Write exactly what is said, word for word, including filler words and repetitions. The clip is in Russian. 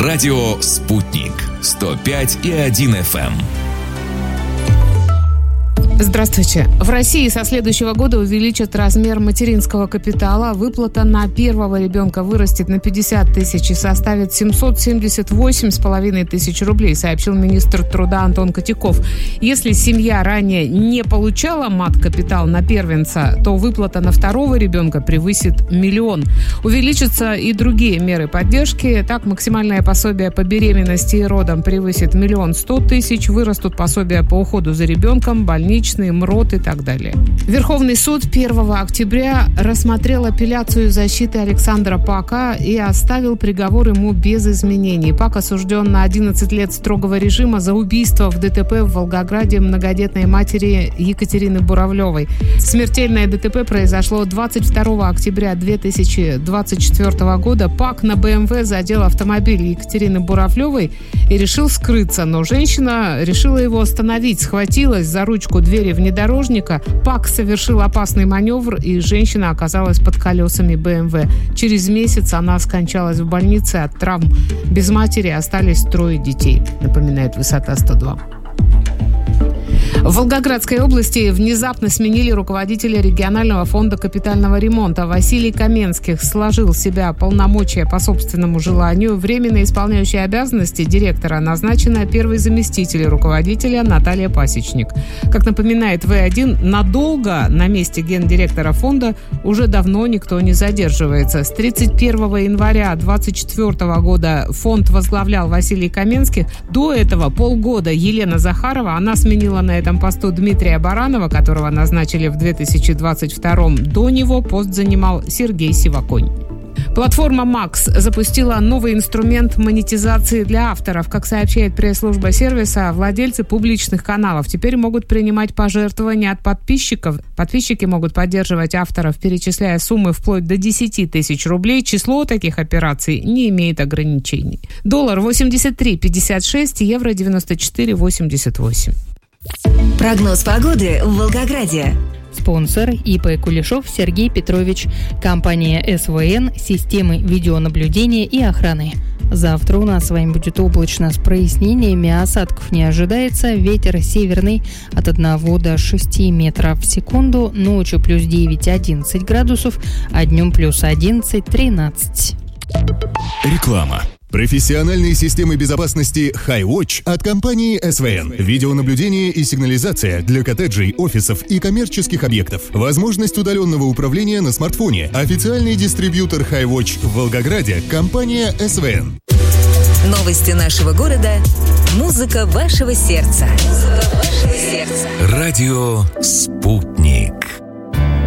Радио «Спутник». сто пять и один эф эм. Здравствуйте. В России со следующего года увеличат размер материнского капитала. Выплата на первого ребенка вырастет на пятьдесят тысяч и составит семьсот семьдесят восемь с половиной тысяч рублей, сообщил министр труда Антон Котяков. Если семья ранее не получала мат-капитал на первенца, то выплата на второго ребенка превысит миллион. Увеличатся и другие меры поддержки. Так, максимальное пособие по беременности и родам превысит миллион сто тысяч. Вырастут пособия по уходу за ребенком, больничные, МРОТ и так далее. Верховный суд первого октября рассмотрел апелляцию защиты Александра Пака и оставил приговор ему без изменений. Пак осужден на одиннадцать лет строгого режима за убийство в ДТП в Волгограде многодетной матери Екатерины Буравлевой. Смертельное ДТП произошло двадцать второго октября две тысячи двадцать четвёртого года. Пак на БМВ задел автомобиль Екатерины Буравлевой и решил скрыться, но женщина решила его остановить, схватилась за ручку двери внедорожника. Пак совершил опасный маневр, и женщина оказалась под колесами БМВ. Через месяц она скончалась в больнице от травм. Без матери остались трое детей, напоминает «Высота сто два». В Волгоградской области внезапно сменили руководителя регионального фонда капитального ремонта. Василий Каменских сложил в себя полномочия по собственному желанию. Временно исполняющая обязанности директора назначена первый заместитель руководителя Наталья Пасечник. Как напоминает вэ один, надолго на месте гендиректора фонда уже давно никто не задерживается. С тридцать первого января двадцать четвёртого года фонд возглавлял Василий Каменских. До этого полгода Елена Захарова, она сменила на этом посту Дмитрия Баранова, которого назначили в две тысячи двадцать втором. До него пост занимал Сергей Сиваконь. Платформа Макс запустила новый инструмент монетизации для авторов. Как сообщает пресс-служба сервиса, владельцы публичных каналов теперь могут принимать пожертвования от подписчиков. Подписчики могут поддерживать авторов, перечисляя суммы вплоть до десять тысяч рублей. Число таких операций не имеет ограничений. Доллар восемьдесят три пятьдесят шесть, евро девяносто четыре восемьдесят восемь. Прогноз погоды в Волгограде. Спонсор ИП Кулешов Сергей Петрович. Компания СВН. Системы видеонаблюдения и охраны. Завтра у нас с вами будет облачно с прояснениями, осадков не ожидается. Ветер северный от одного до шести метров в секунду. Ночью плюс девять-одиннадцать градусов, а днем плюс одиннадцать-тринадцать. Реклама. Профессиональные системы безопасности HiWatch от компании СВН. Видеонаблюдение и сигнализация для коттеджей, офисов и коммерческих объектов. Возможность удаленного управления на смартфоне. Официальный дистрибьютор HiWatch в Волгограде – компания СВН. Новости нашего города. Музыка вашего сердца. Музыка вашего сердца. Радио «Спутник».